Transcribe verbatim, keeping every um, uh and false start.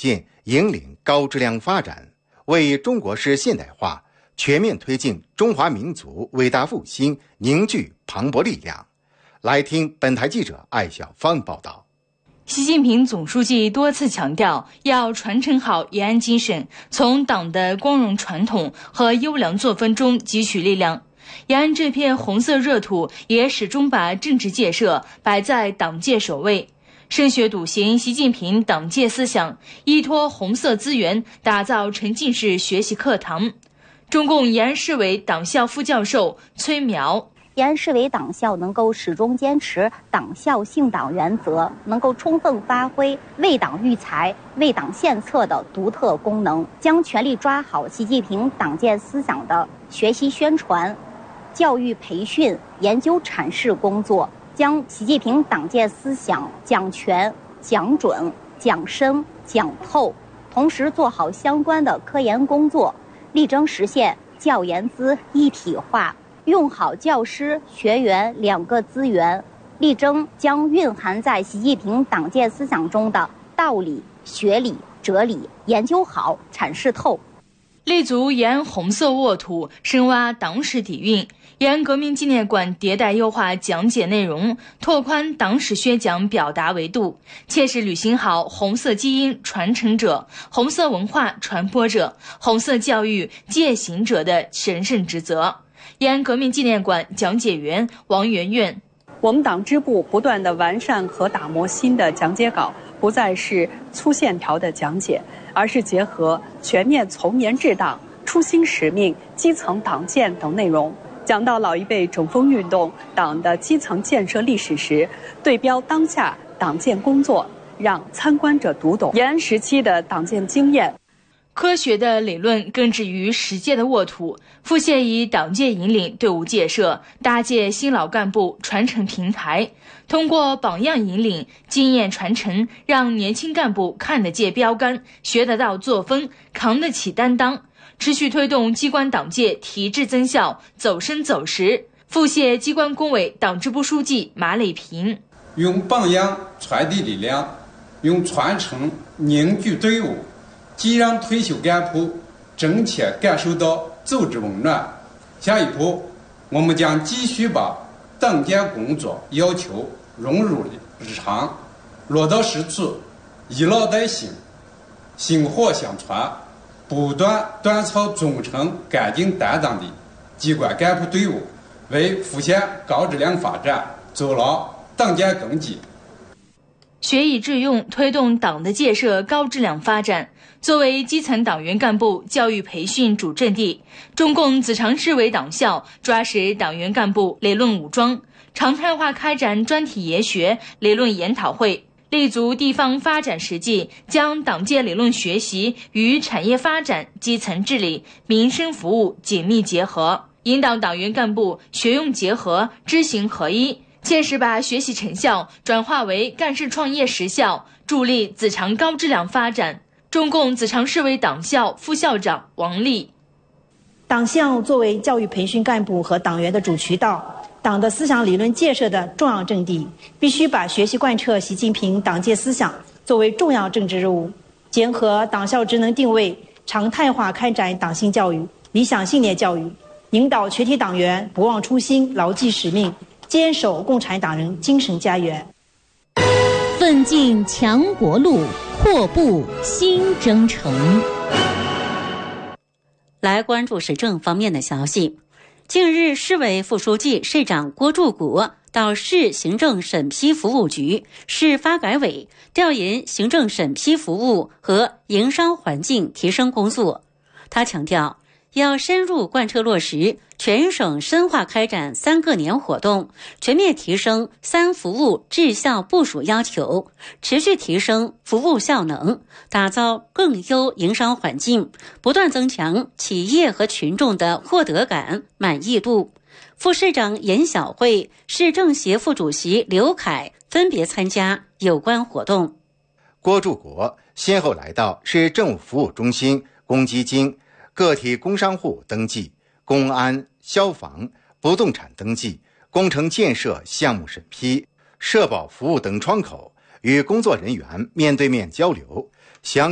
建引领高质量发展，为中国式现代化全面推进中华民族伟大复兴凝聚磅礴力量。来听本台记者艾小芳报道。 习近平总书记多次强调，要传承好延安精神，从党的光荣传统和优良作风中汲取力量。延安这片红色热土也始终把政治建设摆在党界首位，深学笃行习近平党界思想，依托红色资源打造沉浸式学习课堂。中共延安市委党校副教授崔苗， 延安市委党校能够始终坚持党校信党原则，能够充分发挥为党育才、为党献策的独特功能，将全力抓好习近平党建思想的学习宣传、教育培训、研究阐释工作，将习近平党建思想讲全、讲准、讲深、讲透，同时做好相关的科研工作，力争实现教研资一体化，用好教师、学员两个资源，力争将蕴含在习近平党建思想中的道理、学理、哲理研究好、阐释透。 立足延安红色沃土，深挖党史底蕴。延安革命纪念馆迭代优化讲解内容，拓宽党史宣讲表达维度，切实履行好红色基因传承者、红色文化传播者、红色教育践行者的神圣职责。延安革命纪念馆讲解员王媛媛， 我们党支部不断地完善和打磨新的讲解稿，不再是粗线条的讲解，而是结合全面从严治党、初心使命、基层党建等内容，讲到老一辈整风运动党的基层建设历史时，对标当下党建工作，让参观者读懂延安时期的党建经验。 科学的理论根植于实践的沃土，复现以党建引领队伍建设，搭建新老干部传承平台，通过榜样引领、经验传承，让年轻干部看得见标杆，学得到作风，扛得起担当，持续推动机关党建提质增效，走深走实。复谢机关工委党支部书记马磊平， 用榜样传递力量，用传承凝聚队伍，既让退休干部真切感受到组织温暖。下一步，我们将继续把党建工作要求融入日常，落到实处，以老带新，薪火相传，不断锻造忠诚、干劲、担当的机关干部队伍，为实现高质量发展走牢党建根基。 学以致用，推动党的建设高质量发展。作为基层党员干部教育培训主阵地，中共子长市委党校抓实党员干部理论武装，常态化开展专题研学、理论研讨会，立足地方发展实际，将党建理论学习与产业发展、基层治理、民生服务紧密结合，引导党员干部学用结合、知行合一，切实把学习成效转化为干事创业实效，助力子长高质量发展。中共子长市委党校副校长王丽， 党校作为教育培训干部和党员的主渠道，党的思想理论建设的重要阵地，必须把学习贯彻习近平党建思想作为重要政治任务，结合党校职能定位，常态化开展党性教育、理想信念教育，引导全体党员不忘初心、牢记使命，坚守共产党人精神家园。 奋进强国路，阔步新征程。来关注时政方面的消息。近日，市委副书记、市长郭柱谷到市行政审批服务局、市发改委调研行政审批服务和营商环境提升工作。他强调，要深入贯彻落实全省深化开展三个年活动，全面提升三服务质效部署要求，持续提升服务效能，打造更优营商环境，不断增强企业和群众的获得感、满意度。副市长严晓慧、市政协副主席刘凯分别参加有关活动。 郭柱国先后来到市政务服务中心、公积金、个体工商户登记、公安、消防、不动产登记、工程建设项目审批、社保服务等窗口，与工作人员面对面交流，详